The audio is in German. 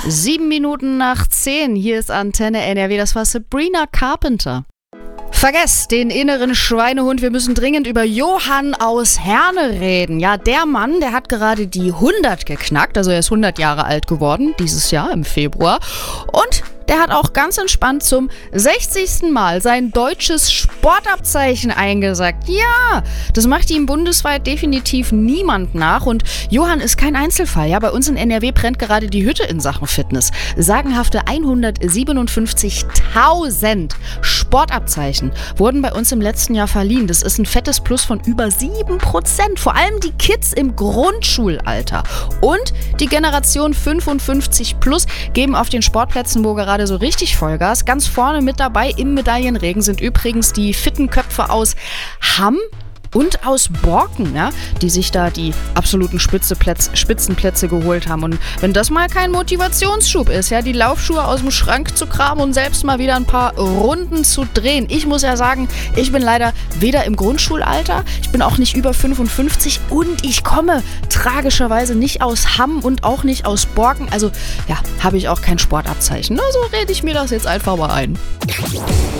7:07. Hier ist Antenne NRW. Das war Sabrina Carpenter. Vergesst den inneren Schweinehund, wir müssen dringend über Johann aus Herne reden. Ja, der Mann, der hat gerade die 100 geknackt, also er ist 100 Jahre alt geworden, dieses Jahr im Februar. Und der hat auch ganz entspannt zum 60. Mal sein deutsches Sportabzeichen eingesackt. Ja, das macht ihm bundesweit definitiv niemand nach. Und Johann ist kein Einzelfall. Ja, bei uns in NRW brennt gerade die Hütte in Sachen Fitness. Sagenhafte 157.000 Sportabzeichen wurden bei uns im letzten Jahr verliehen. Das ist ein fettes Plus von über 7%. Vor allem die Kids im Grundschulalter. Und die Generation 55 plus geben auf den Sportplätzen, wo gerade so richtig Vollgas. Ganz vorne mit dabei im Medaillenregen sind übrigens die fitten Köpfe aus Hamm und aus Borken, ja, die sich da die absoluten Spitzenplätze geholt haben. Und wenn das mal kein Motivationsschub ist, ja, die Laufschuhe aus dem Schrank zu kramen und selbst mal wieder ein paar Runden zu drehen. Ich muss ja sagen, ich bin leider weder im Grundschulalter, ich bin auch nicht über 55 und ich komme tragischerweise nicht aus Hamm und auch nicht aus Borken. Also, ja, habe ich auch kein Sportabzeichen. Also rede ich mir das jetzt einfach mal ein.